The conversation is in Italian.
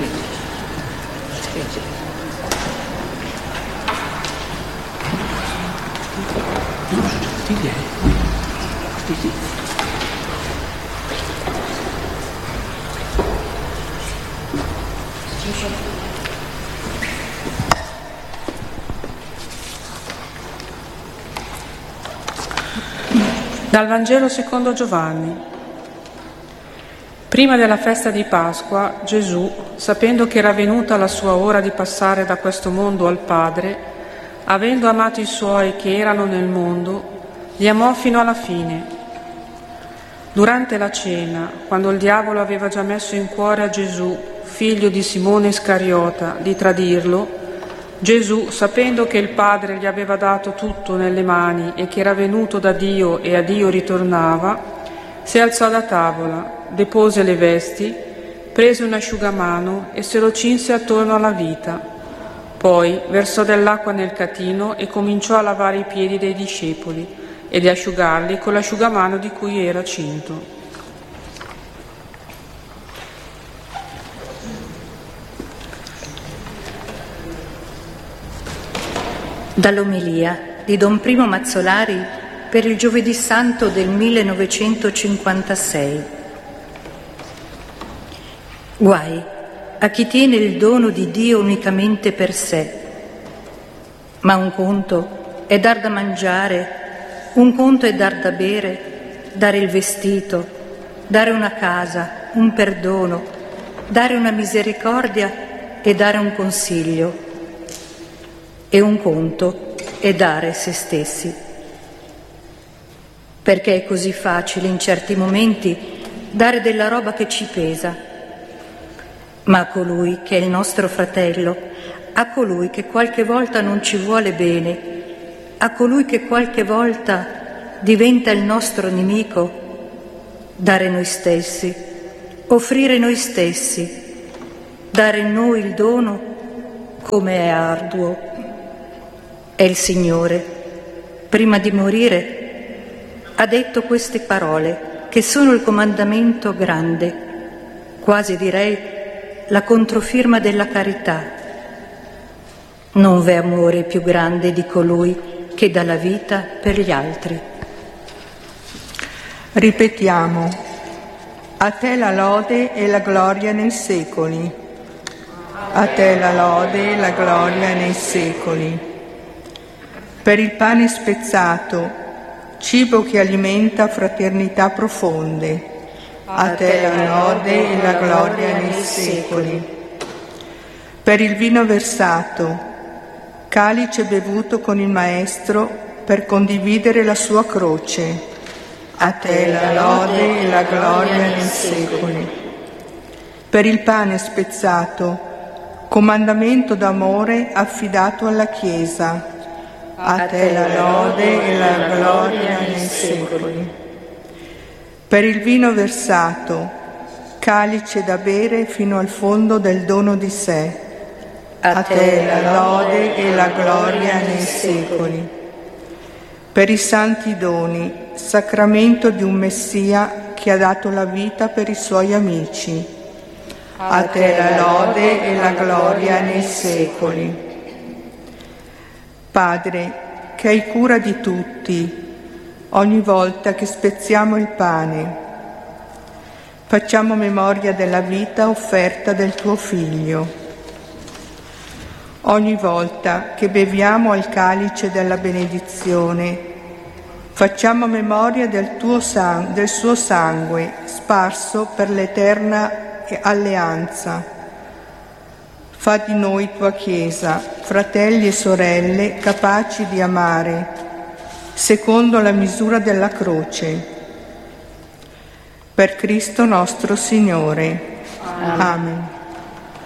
Dal Vangelo secondo Giovanni. Prima della festa di Pasqua, Gesù, sapendo che era venuta la sua ora di passare da questo mondo al Padre, avendo amato i suoi che erano nel mondo, li amò fino alla fine. Durante la cena, quando il diavolo aveva già messo in cuore a Gesù, figlio di Simone Iscariota, di tradirlo, Gesù, sapendo che il Padre gli aveva dato tutto nelle mani e che era venuto da Dio e a Dio ritornava, si alzò da tavola, depose le vesti, prese un asciugamano e se lo cinse attorno alla vita. Poi versò dell'acqua nel catino e cominciò a lavare i piedi dei discepoli e di asciugarli con l'asciugamano di cui era cinto. Dall'omelia di Don Primo Mazzolari per il Giovedì Santo del 1956. Guai a chi tiene il dono di Dio unicamente per sé. Ma un conto è dar da mangiare, un conto è dar da bere, dare il vestito, dare una casa, un perdono, dare una misericordia e dare un consiglio. E un conto è dare se stessi. Perché è così facile in certi momenti dare della roba che ci pesa. Ma a colui che è il nostro fratello, a colui che qualche volta non ci vuole bene, a colui che qualche volta diventa il nostro nemico, dare noi stessi, offrire noi stessi, dare noi il dono come è arduo. E il Signore, prima di morire, ha detto queste parole, che sono il comandamento grande, quasi direi la controfirma della carità. Non v'è amore più grande di colui che dà la vita per gli altri. Ripetiamo: a te la lode e la gloria nei secoli. A te la lode e la gloria nei secoli. Per il pane spezzato, cibo che alimenta fraternità profonde, a te la lode e la gloria nei secoli. Per il vino versato, calice bevuto con il Maestro per condividere la sua croce, a te la lode e la gloria nei secoli. Per il pane spezzato, comandamento d'amore affidato alla Chiesa, a te la lode e la gloria nei secoli. Per il vino versato, calice da bere fino al fondo del dono di sé, a te la lode e la gloria nei secoli. Per i santi doni, sacramento di un Messia che ha dato la vita per i suoi amici, a te la lode e la gloria nei secoli. Padre, che hai cura di tutti, ogni volta che spezziamo il pane, facciamo memoria della vita offerta del tuo Figlio. Ogni volta che beviamo al calice della benedizione, facciamo memoria del suo sangue sparso per l'eterna alleanza. Fa di noi tua Chiesa, fratelli e sorelle, capaci di amare, secondo la misura della croce. Per Cristo nostro Signore. Amen.